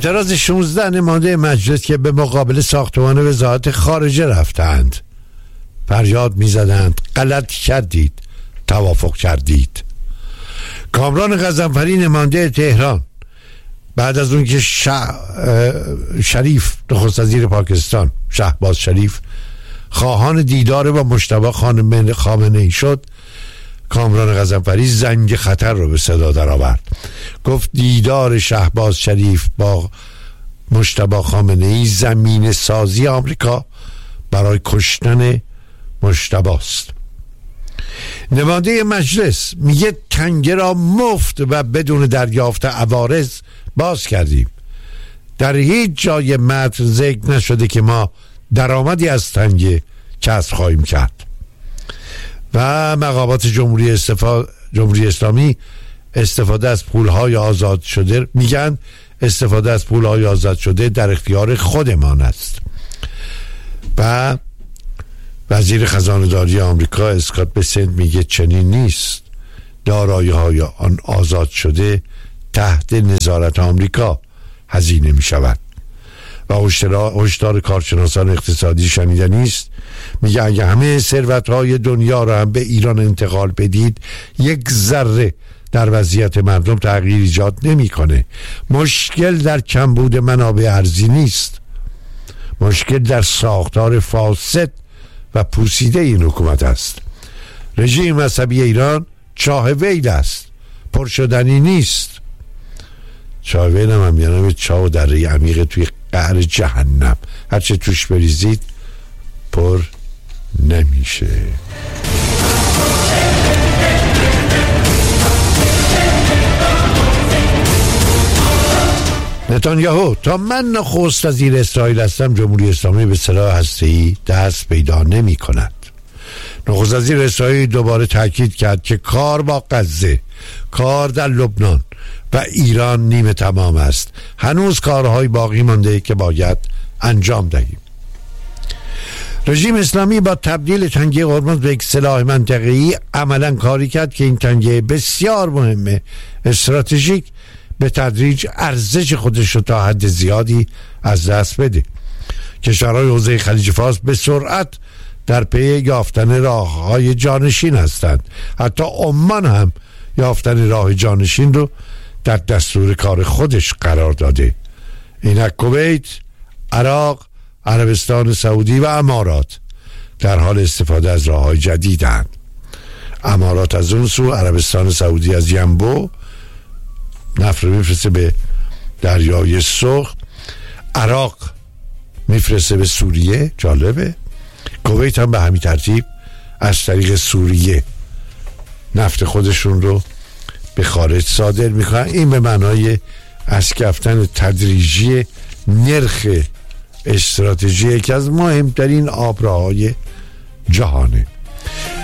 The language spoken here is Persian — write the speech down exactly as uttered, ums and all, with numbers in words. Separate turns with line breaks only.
اعتراض شانزده نماینده مجلس که به مقابل ساختمان وزارت خارجه رفتند فریاد می زدند غلط کردید، توافق کردید. کامران غضنفری نماینده تهران بعد از اون که شریف نخست وزیر پاکستان شهباز شریف خواهان دیدار با مجتبی خامنه ای شد، کامران غضنفری زنگ خطر رو به صدا در آورد. گفت دیدار شهباز شریف با مجتبی خامنه ای زمین سازی آمریکا برای کشتن مجتبی است. نماینده مجلس میگه تنگه را مفت و بدون دریافت عوارض باز کردیم. در هیچ جای متن ذکر نشده که ما درآمدی از تنگه کسب خواهیم کرد. و مقامات جمهوری استفاده جمهوری اسلامی استفاده از پولهای آزاد شده میگن استفاده از پولهای آزاد شده در اختیار خودمان است. و وزیر خزانه داری آمریکا اسکات بسنت میگه چنین نیست. دارایی های آن آزاد شده تحت نظارت آمریکا هزینه می شود. و هشدار کارشناسان اقتصادی شنیدنی است. میگه اگه همه ثروت های دنیا را هم به ایران انتقال بدید یک ذره در وضعیت مردم تغییر ایجاد نمیکنه. مشکل در کمبود منابع ارزی نیست، مشکل در ساختار فاسد و پوسیده این حکومت است. رژیم مذهبی ایران چاه ویل است، پر شدنی نیست. چاه ویل هم هم یعنی چاه و دره عمیق توی قعر جهنم، هرچه توش بریزید پر نمیشه. نتانیاهو تا من نخست وزیر اسرائیل هستم جمهوری اسلامی به سلاح هسته‌ای دست پیدا نمی کند. نخست وزیر اسرائیل دوباره تاکید کرد که کار با غزه، کار در لبنان و ایران نیمه تمام است. هنوز کارهای باقی مانده که باید انجام دهیم. رژیم اسلامی با تبدیل تنگه هرمز به یک سلاح منطقه‌ای عملاً کاری کرد که این تنگه بسیار مهمه استراتژیک به تدریج ارزش خودش رو تا حد زیادی از دست بده. کشورهای حوزه خلیج فارس به سرعت در پی یافتن راههای جانشین هستند. حتی عمان هم یافتن راه جانشین رو در دستور کار خودش قرار داده. اینک کویت، عراق، عربستان سعودی و امارات در حال استفاده از راههای جدیدند. امارات از اون سو، عربستان سعودی از ینبو نفت رو میفرسته به دریای سرخ، عراق میفرسته به سوریه. جالبه. کویت هم به همین ترتیب از طریق سوریه نفت خودشون رو به خارج صادر میکنن. این به معنای اسکفتن تدریجی نرخ استراتژی یکی از مهمترین آبراهای جهانه.